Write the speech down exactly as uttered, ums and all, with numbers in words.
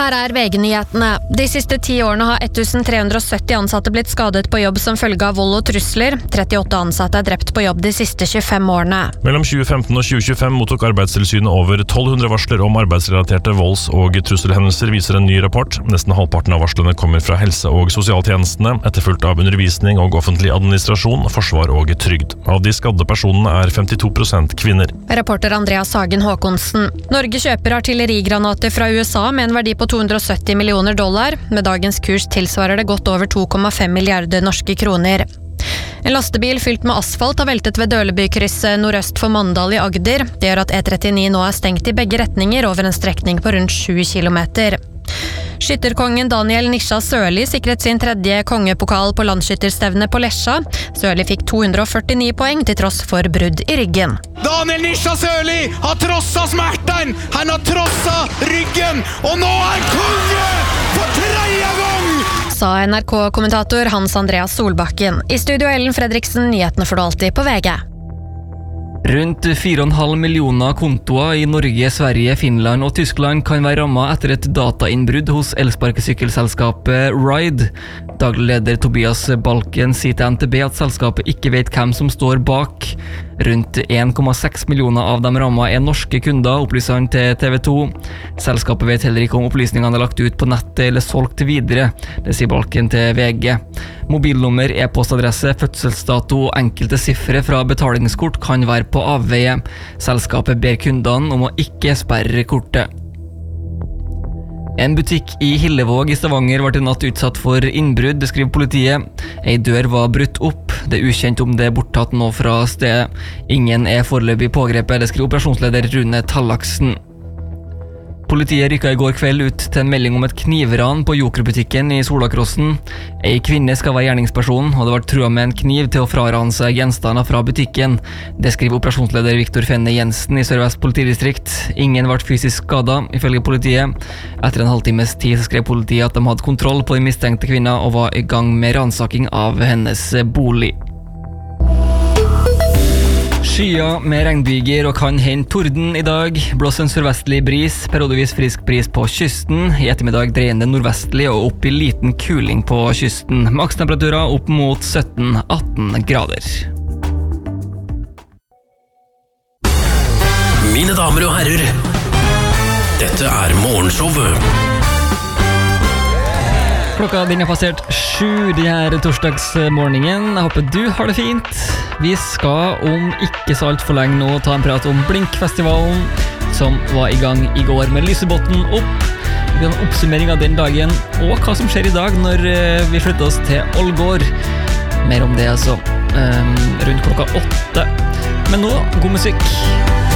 Her er V G-nyhetene. De siste ti årene har tretten hundre sytti ansatte blitt skadet på jobb som følge av vold og trusler. trettiåtte ansatte er drept på jobb de siste tjuefem årene. Mellom tjue femten og tjue tjuefem mottok Arbeidstilsynet over tolv hundre varsler om arbeidsrelaterte volds- og trusselhendelser, viser en ny rapport. Nesten halvparten av varslene kommer fra helse- og sosialtjenestene, etterfulgt av undervisning og offentlig administrasjon, forsvar og trygd. Av de skadde personene er femtito prosent kvinner. Rapporter Andreas Hagen Håkonsen. Norge kjøper artillerigranater fra U S A med en verdi på to hundre og sytti millioner dollar. Med dagens kurs tilsvarer det godt over to komma fem milliarder norske kroner. En lastebil fylt med asfalt har veltet ved Dølebykrysset nordøst for Mandal i Agder. Det gjør at E trettini nå er stengt i begge retninger over en strekning på rundt sju kilometer. Skytterkongen Daniel Nisha Sørli sikret sin tredje kongepokal på landsskytterstevne på Lesja. Sørli fikk to hundre og førtini poeng til tross for brudd i ryggen. Daniel Nisha Sørli har trosset smerten, han har trosset ryggen, og nå er han konge for tredje gang! Sa N R K-kommentator Hans Andreas Solbakken. I studio Ellen Fredriksen, nyhetene får du alltid på V G. Rundt fire komma fem millioner kontoer i Norge, Sverige, Finland og Tyskland kan være rammet etter et datainnbrudd hos elsparkesykkelselskapet Ride. Daglig leder Tobias Balken sier til N T B at selskapet ikke vet hvem som står bak. Rundt en komma seks millioner av de rammet er norske kunder, opplyser han til T V to. Selskapet vet heller ikke om opplysningene er lagt ut på nettet eller solgt videre. Det sier Balken til V G. Mobilnummer, e-postadresse, fødselsdato og enkelte siffre fra betalingskort kan være på avveie. Selskapet ber kundene om å ikke sperre kortet. En butikk i Hillevåg i Stavanger ble i natt utsatt for innbrudd, det skriver politiet. En dør var brutt opp. Det er ukjent om det er borttatt nå fra stedet. Ingen er foreløpig pågrepet, det skriver operasjonsleder Rune Tallaksen. Politiet rykket i går kveld ut til en melding om et knivran på Joker-butikken i Solakrossen. En kvinne skal være gjerningsperson, og det var trua med en kniv til å frarane seg gjenstander fra butikken. Det skriver operasjonsleder Viktor Fenne Jensen i Sør-Vest politidistrikt. Ingen ble fysisk skadet, ifølge politiet. Etter en halvtimes tid skrev politiet at de hadde kontroll på den mistenkte kvinna og var i gang med ransaking av hennes bolig. Skyer med regnbyger og kan hende torden i dag. Blås en sørvestlig bris, periodevis frisk bris på kysten. I ettermiddag dreiende nordvestlig og opp i liten kuling på kysten. Makstemperaturer opp mot sytten til atten grader. Mine damer og herrer, dette er morgenshowet. Klokka din er passert sju denne torsdagsmorgenen. Jeg håper du har det fint. Vi skal om ikke så alt for lenge nå ta en prat om Blinkfestivalen, som var i gang i går med Lysebotn opp. Vi har en oppsummering av den dagen, og hva som skjer i dag når vi flytter oss til Ålgård. Mer om det altså um, rundt klokka åtte. Men nå, god musikk.